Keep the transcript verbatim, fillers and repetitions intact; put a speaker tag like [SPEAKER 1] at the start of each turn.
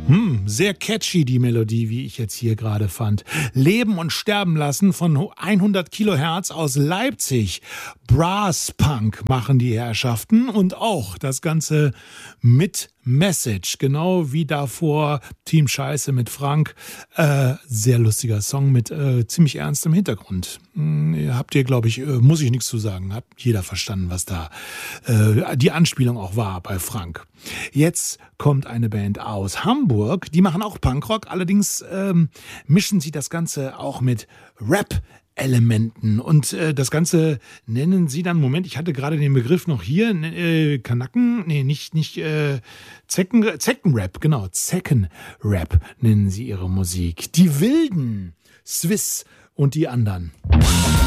[SPEAKER 1] Hm, sehr catchy die Melodie, wie ich jetzt hier gerade fand. Leben und sterben lassen von hundert Kilohertz aus Leipzig. Brass Punk machen die Herrschaften und auch das Ganze mit Message, genau wie davor Team Scheiße mit Frank. Äh, sehr lustiger Song mit äh, ziemlich ernstem Hintergrund. Hm, habt ihr, glaube ich, äh, muss ich nichts zu sagen. Hat jeder verstanden, was da äh, die Anspielung auch war bei Frank. Jetzt kommt eine Band aus Hamburg, die machen auch Punkrock, allerdings ähm, mischen sie das Ganze auch mit Rap Elementen und äh, das Ganze nennen sie dann, Moment, ich hatte gerade den Begriff noch hier, äh, Kanaken, nee, nicht, nicht, äh, Zecken, Zeckenrap, genau, Zeckenrap nennen sie ihre Musik. Die Wilden, Swiss und die anderen.